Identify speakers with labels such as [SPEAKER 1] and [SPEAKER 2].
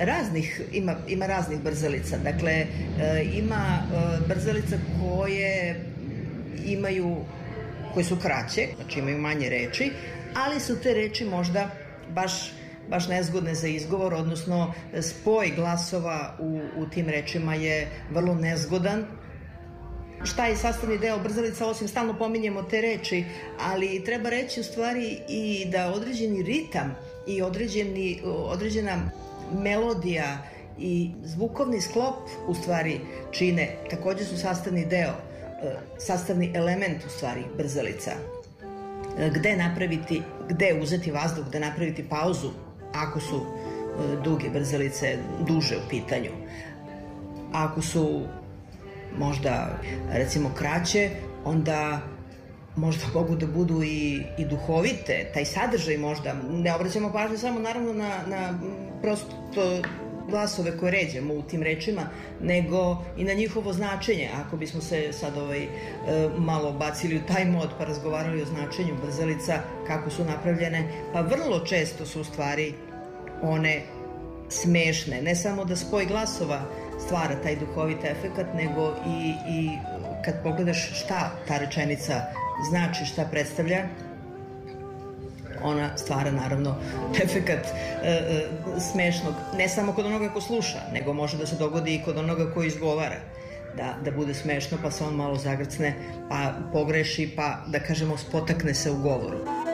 [SPEAKER 1] Ima raznih brzalica. Dakle, ima brzalica koje su kraće, znači imaju manje reči, ali su te reči možda baš nezgodne za izgovor, odnosno spoj glasova u tim rečima je vrlo nezgodan. Šta je sastavni deo brzalica, osim stalno pominjemo te reči, ali treba reći u stvari i da određeni ritam i određena melodija i zvukovni sklop u stvari čine, takođe su sastavni element u stvari brzalica. Gde uzeti vazduh, gde napraviti pauzu ako su duge brzalice, duže u pitanju. Ako su možda recimo kraće, onda možda mogu da budu i duhovite, taj sadržaj možda, ne obraćamo pažnju samo naravno na prosto glasove koje ređemo u tim rečima, nego i na njihovo značenje. Ako bismo se sad malo bacili u taj mod pa razgovarali o značenju brzalica, kako su napravljene, pa vrlo često su u stvari one smešne. Ne samo da spoj glasova stvara taj duhovit efekat, nego i kad pogledaš šta ta rečenica znači, šta predstavlja, ona stvara naravno efekat smešnog, ne samo kod onoga ko sluša, nego može da se dogodi i kod onoga ko izgovara, da bude smešno, pa se on malo zagrcne, pa pogreši, pa da kažemo spotakne se u govoru.